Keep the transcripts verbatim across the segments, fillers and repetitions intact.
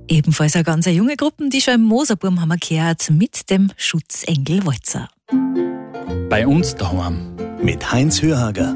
Ebenfalls eine ganz junge Gruppe, die schon im Moserburm haben wir gehört, mit dem Schutzengel Walzer. Bei uns daheim. Mit Heinz Hörhager.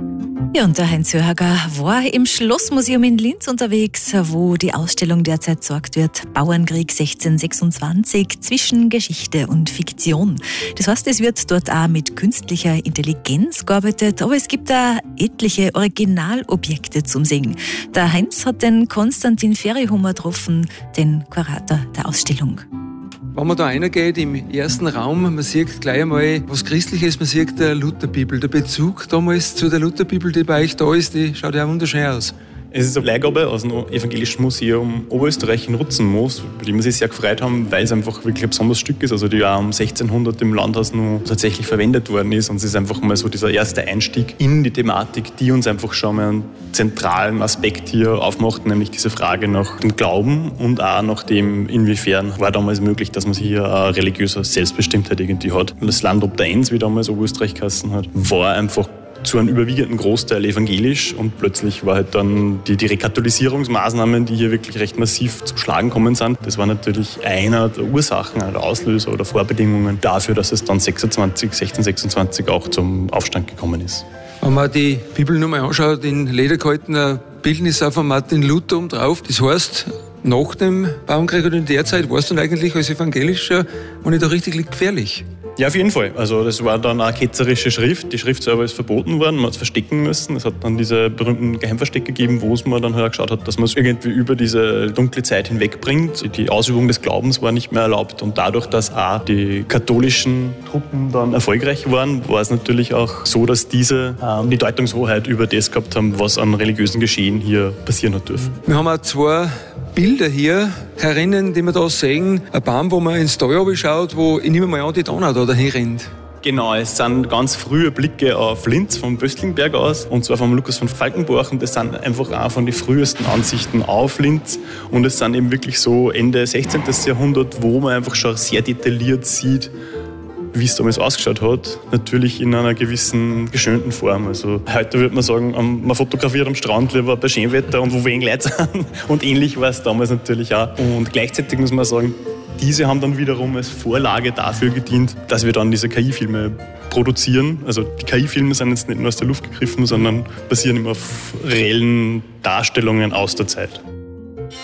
Ja, und der Heinz Hörhager war im Schlossmuseum in Linz unterwegs, wo die Ausstellung derzeit gezeigt wird. Bauernkrieg sechzehnhundertsechsundzwanzig zwischen Geschichte und Fiktion. Das heißt, es wird dort auch mit künstlicher Intelligenz gearbeitet, aber es gibt da etliche Originalobjekte zum Sehen. Der Heinz hat den Konstantin Ferihummer getroffen, den Kurator der Ausstellung. Wenn man da reingeht, im ersten Raum, man sieht gleich einmal was Christliches, man sieht der Lutherbibel. Der Bezug damals zu der Lutherbibel, die bei euch da ist, die schaut ja wunderschön aus. Es ist eine Leihgabe aus dem Evangelischen Museum Oberösterreich in Rutzenmoos, über die wir sich sehr gefreut haben, weil es einfach wirklich ein besonderes Stück ist, also die auch um sechzehnhundert im Landhaus noch tatsächlich verwendet worden ist. Und es ist einfach mal so dieser erste Einstieg in die Thematik, die uns einfach schon mal einen zentralen Aspekt hier aufmacht, nämlich diese Frage nach dem Glauben und auch nach dem, inwiefern war damals möglich, dass man hier eine religiöse Selbstbestimmtheit irgendwie hat. Und das Land ob der Enns, wie damals Oberösterreich geheißen hat, war einfach zu einem überwiegenden Großteil evangelisch und plötzlich war halt dann die, die Rekatholisierungsmaßnahmen, die hier wirklich recht massiv zum Schlagen kommen sind. Das war natürlich einer der Ursachen, einer der Auslöser oder Vorbedingungen dafür, dass es dann sechzehnhundertsechsundzwanzig auch zum Aufstand gekommen ist. Wenn man die Bibel nochmal anschaut, in Leder gehaltener Bildnis von Martin Luther oben drauf, das heißt, nach dem Bauernkrieg oder in der Zeit war es dann eigentlich als Evangelischer, wenn nicht da richtig gefährlich. Ja, auf jeden Fall. Also das war dann eine ketzerische Schrift. Die Schrift selber ist verboten worden, man hat es verstecken müssen. Es hat dann diese berühmten Geheimverstecke gegeben, wo es man dann halt geschaut hat, dass man es irgendwie über diese dunkle Zeit hinwegbringt. Die Ausübung des Glaubens war nicht mehr erlaubt und dadurch, dass auch die katholischen Truppen dann erfolgreich waren, war es natürlich auch so, dass diese ähm, die Deutungshoheit über das gehabt haben, was an religiösen Geschehen hier passieren hat dürfen. Wir haben auch zwei Bilder hier herinnen, die wir da sehen. Ein Baum, wo man ins Tal schaut, wo ich nehme mal an, die Donau da dahin rennt. Genau, es sind ganz frühe Blicke auf Linz vom Böstlingberg aus und zwar vom Lukas von Falkenborch und das sind einfach auch von den frühesten Ansichten auf Linz und es sind eben wirklich so Ende sechzehnten. Jahrhundert, wo man einfach schon sehr detailliert sieht, wie es damals ausgeschaut hat, natürlich in einer gewissen geschönten Form. Also heute würde man sagen, man fotografiert am Strand lieber bei Schönwetter und wo wenig Leute sind. Und ähnlich war es damals natürlich auch. Und gleichzeitig muss man sagen, diese haben dann wiederum als Vorlage dafür gedient, dass wir dann diese K I-Filme produzieren. Also die K I-Filme sind jetzt nicht nur aus der Luft gegriffen, sondern basieren immer auf reellen Darstellungen aus der Zeit.